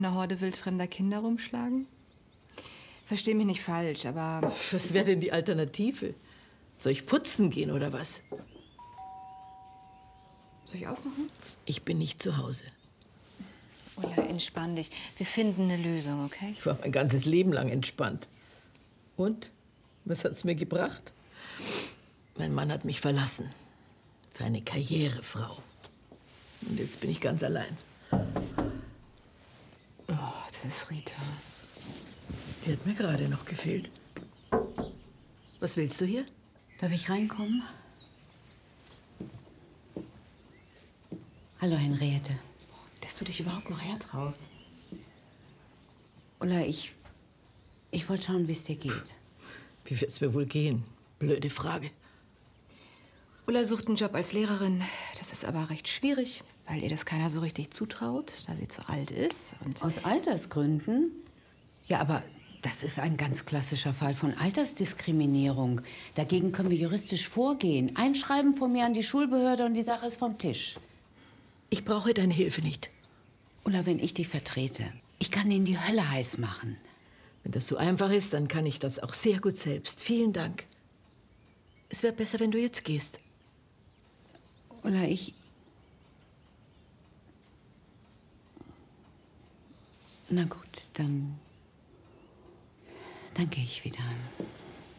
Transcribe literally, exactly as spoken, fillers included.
eine Horde wildfremder Kinder rumschlagen? Versteh mich nicht falsch, aber... Was wäre denn die Alternative? Soll ich putzen gehen oder was? Soll ich aufmachen? Ich bin nicht zu Hause. Ulla, entspann dich. Wir finden eine Lösung, okay? Ich war mein ganzes Leben lang entspannt. Und? Was hat's mir gebracht? Mein Mann hat mich verlassen. Für eine Karrierefrau. Und jetzt bin ich ganz allein. Oh, das ist Rita. Die hat mir gerade noch gefehlt. Was willst du hier? Darf ich reinkommen? Hallo, Henriette. Dass du dich überhaupt noch hertraust. Ulla, ich... Ich wollte schauen, wie es dir geht. Wie wird's mir wohl gehen? Blöde Frage. Ulla sucht einen Job als Lehrerin. Das ist aber recht schwierig, weil ihr das keiner so richtig zutraut, da sie zu alt ist. Und Aus Altersgründen? Ja, aber das ist ein ganz klassischer Fall von Altersdiskriminierung. Dagegen können wir juristisch vorgehen. Einschreiben von mir an die Schulbehörde und die Sache ist vom Tisch. Ich brauche deine Hilfe nicht. Ulla, wenn ich dich vertrete, ich kann Ihnen die Hölle heiß machen. Wenn das so einfach ist, dann kann ich das auch sehr gut selbst. Vielen Dank. Es wäre besser, wenn du jetzt gehst. Ulla, ich... Na gut, dann... Dann gehe ich wieder.